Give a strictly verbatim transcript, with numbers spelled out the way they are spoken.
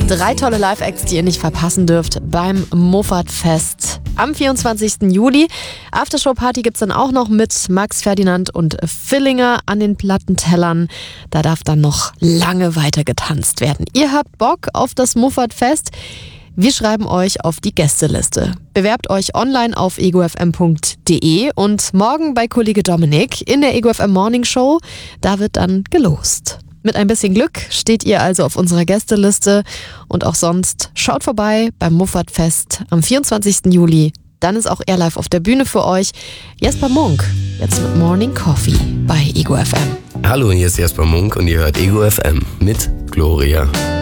Drei tolle Live-Acts, die ihr nicht verpassen dürft beim Moffatfest am vierundzwanzigsten Juli. Aftershow-Party gibt's dann auch noch mit Max Ferdinand und Villinger an den Plattentellern. Da darf dann noch lange weiter getanzt werden. Ihr habt Bock auf das Moffatfest? Wir schreiben euch auf die Gästeliste. Bewerbt euch online auf egofm punkt de und morgen bei Kollege Dominik in der Ego F M Morning Show, da wird dann gelost. Mit ein bisschen Glück steht ihr also auf unserer Gästeliste und auch sonst schaut vorbei beim Moffatfest am vierundzwanzigsten Juli. Dann ist auch er live auf der Bühne für euch. Jesper Munk, jetzt mit Morning Coffee bei Ego F M. Hallo, hier ist Jesper Munk und ihr hört Ego F M mit Gloria.